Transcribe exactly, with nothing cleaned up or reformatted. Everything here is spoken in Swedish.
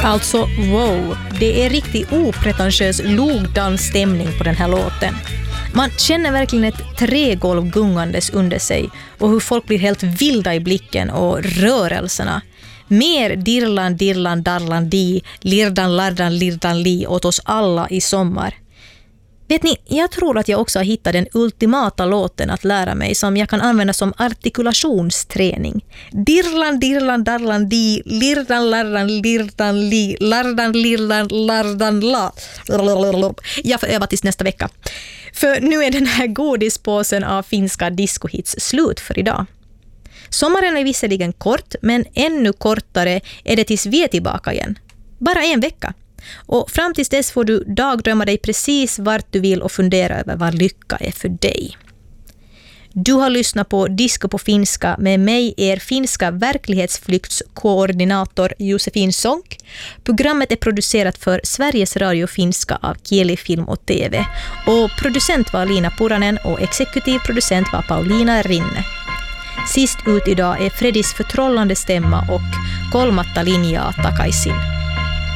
Alltså, wow, det är riktigt opretentiös logdansstämning på den här låten. Man känner verkligen ett trägolv gungandes under sig och hur folk blir helt vilda i blicken och rörelserna. Mer dirlan, dirlan, darlan, di, lirdan, lardan, lirdan, li åt oss alla i sommar. Vet ni, jag tror att jag också har hittat den ultimata låten att lära mig som jag kan använda som artikulationsträning. Dirlan, dirlan, darlan, di, lirdan, lardan, lirdan, li, lardan, lirdan, lardan, la. Jag får öva tills nästa vecka. För nu är den här godispåsen av finska discohits slut för idag. Sommaren är visserligen kort, men ännu kortare är det tills vi är tillbaka igen. Bara en vecka. Och fram tills dess får du dagdrömma dig precis vart du vill och fundera över vad lycka är för dig. Du har lyssnat på Disco på finska med mig, er finska verklighetsflyktskoordinator Josefin Sonck. Programmet är producerat för Sveriges Radio Finska av Kieli Film och T V. Och producent var Lina Puranen och exekutiv producent var Paulina Rinne. Sist ut idag är Freddys förtrollande stämma och Kolmatta linjaa takaisin.